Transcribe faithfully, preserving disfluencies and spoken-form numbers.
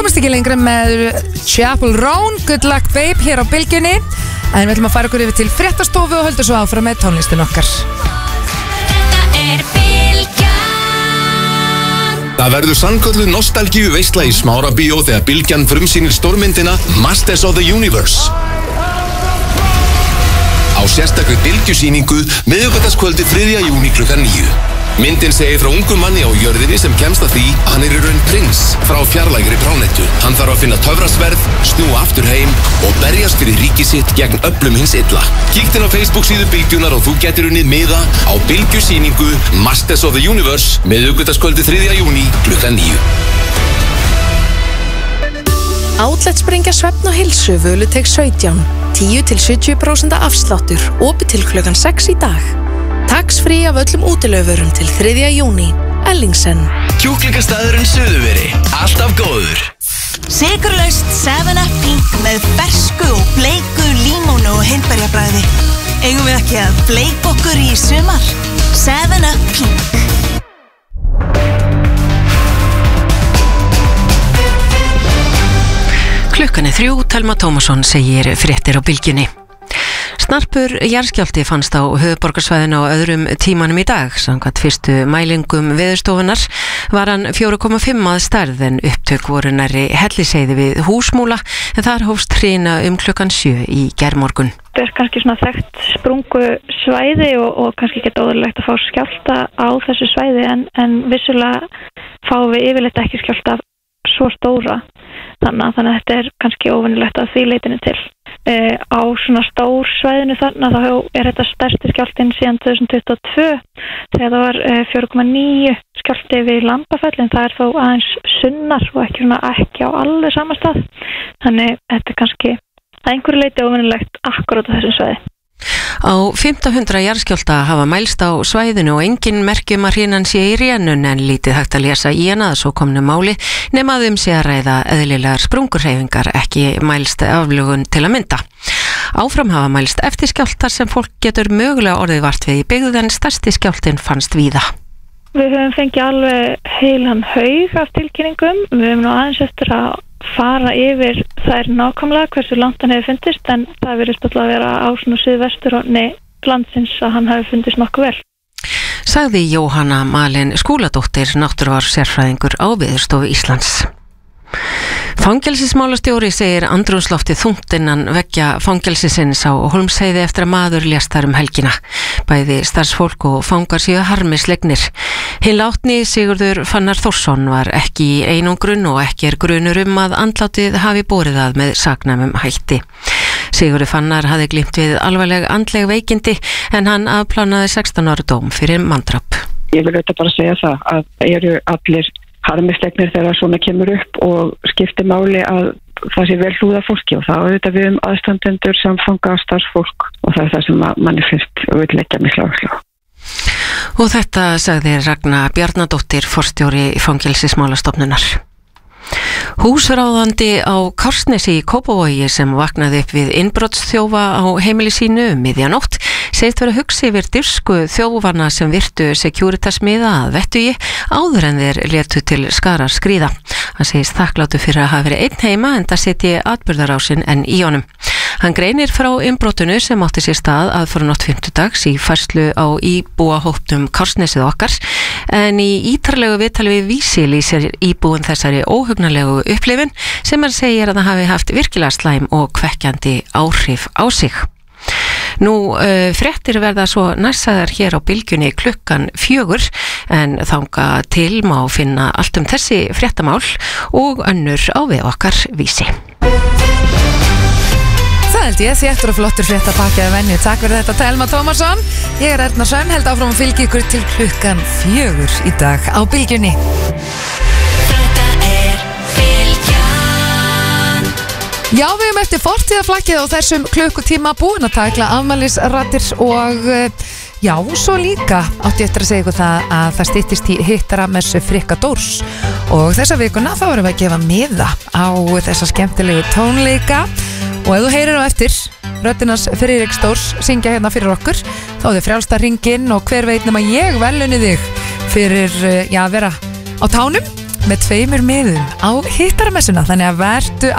komumst ekki lengra með Chapel Roan, Good Luck Babe hér á Bylgjunni. En við ætlum að fara okkur yfir til fréttastofu og höldum svo áfram með tónlistin okkar. Þetta er Bylgjan. Það verður sannkölluð nostalgíu veisla í Smárabíó þegar Bylgjan frumsýnir stórmyndina Masters of the Universe. Á sérstakri bylgjusýningu miðvikudagskvöldið þriðja júní klukkan níu. Myndin segir frá ungum manni á jörðinni sem kemst að því að hann er í raun prins frá fjarlægri plánetu. Hann þarf að finna töfrasverð, snúa aftur heim og berjast fyrir ríki sitt gegn öflum hins illa. Kíktu inn á Facebook síðu Bylgjunar og þú getur unnið miða á bylgjusýningu Masters of the Universe miðvikudagskvöldið þriðja júní klukkan níu. Outlet-sprengja svefn og heilsu Völuteig sautján. tíu til sjötíu prósent afsláttur. Opið til klukkan sex í dag. Tax frí af öllum útilegurum til þriðja júní. Ellingsen. Kjúklingastæðurinn Suðurveri. Alltaf góður. Sykurlaust seven up Pink með fersku og bleiku límónu og hindberjabræði. Eigum við ekki að bleika okkur í sumar? seven up Pink. Klukkan er þrjú, Telma Tómasson segir fréttir á Bylgjunni. Snarpur jarðskjálfti fannst á höfuðborgarsvæðinu á öðrum tímanum í dag. Samkvæmt fyrstu mælingum Veðurstofunnar var hann fjögur komma fimm að stærð en upptök voru nærri Helliseiði við Húsmúla en þar hófst hrina um klukkan sjö í gærmorgun. Þetta er kannski svona þekkt sprungu svæði og, og kannski ekki óðurlegt að fá skjálfta á þessu svæði en, en vissulega fáum við yfirleitt ekki skjálfta svo stóra. Þannig, þannig að þetta er kannski óvenjulegt að því leitinu til. E, á svona stór svæðinu þannig að þá er þetta stærsti skjálftinn síðan tvö þúsund tuttugu og tvö þegar það var e, fjögur komma níu skjálfti við Lambafell en það er þó aðeins sunnar og ekki, svona, ekki á alveg sama stað. Þannig þetta er kannski að einhverju leiti óvenjulegt akkurat á þessum svæði. Á fimmtán hundruð jarðskjálfta hafa mælst á svæðinu og engin merkjum að hrinan sé í rénun en lítið hægt að lesa í hana að svo komnu máli nema að um sé að ræða eðlilegar sprungurhreyfingar ekki mælst aflögun til að mynda. Áfram hafa mælst eftir skjálftar sem fólk getur mögulega orðið vart við í byggð en stærsti skjálftinn fannst víða. Við höfum fengið alveg heilan haug af tilkynningum. Við höfum nú aðeins eftir að fara yfir þær nákvæmlega hversu langt hann hefur fundist en það virðist alltaf að vera á svona suðvesturhorni landsins að hann hefur fundist nokkuð vel. Sagði Jóhanna Malin Skúladóttir, náttúruvár sérfræðingur á Veðurstofu Íslands. Fangelsismálastjóri segir andrúmsloftið þungt innan veggja fangelsisins á Hólmsheiði eftir að maður lést þar um helgina. Bæði starfsfólk og fangar séu harmislegnir. Hinn látni Sigurður Fannar Þórsson var ekki í einangrun og ekki er grunur um að andlátið hafi borið að með saknæmum hætti. Sigurður Fannar hafði glímt við alvarleg andleg veikindi en hann afplánaði sextán ára dóm fyrir manndráp. Ég vil auðvitað bara segja það að eru allir harmislegnir þegar svona kemur upp og skiptir máli að það sé vel hlúða fólki og það auðvitað við um aðstandendur, samfanga, starfsfólk og það er það sem manni finnst og vil leggja mikla áherslu á. Og þetta sagði Ragna Bjarnadóttir, forstjóri Fangelsismálastofnunar. Húsráðandi á Kársnesi í Kópavogi sem vaknaði upp við innbrottsþjófa á heimili sínu um miðjanótt segist vera hugsi yfir dirsku þjófana sem virtu Securitas miða að vettugi áður en þeir létu til skarar skríða. Hann segist þakklátur fyrir að hafa verið einn heima en það setji atburðarásin enn í honum. Hann greinir frá innbrotinu sem átti sér stað aðfarnótt fimmtudags í færslu á íbúahópnum Kársnesið okkar en í ítarlegu viðtali við Vísi lýsir íbúin þessari óhugnalegu upplifun sem hann segir að það hafi haft virkilega slæm og kvekkjandi áhrif á sig. Nú uh, fréttir verða svo næssaðar hér á Bylgjunni klukkan fjögur en þanga til má finna allt um þessi fréttamál og önnur á við okkar Vísi. Það held ég, þéttur og flottur fréttapakki að venju. Takk fyrir þetta, Telma Tómasson. Ég er Erna Sönn, held áfram að fylgja ykkur til klukkan fjögur í dag á Bylgjunni. Þetta er Bylgjan. Já, við erum eftir fortíðarflaggið á þessum klukkutíma búin að takla afmælisraddir og já, svo líka átti eftir að segja ykkur það að það styttist í hittaramessu Frikka Dórs og þessa vikuna þá erum við að gefa miða á þessa skemmtilegu tónleika. Og ef þú heyrir á eftir röddinans Friðriks Dórs syngja hérna fyrir okkur þá er þið frjálsta hringinn og hver veit nema ég velunni þig fyrir já, að vera á tánum með tveimur miðum á hittaramessuna, þannig að vertu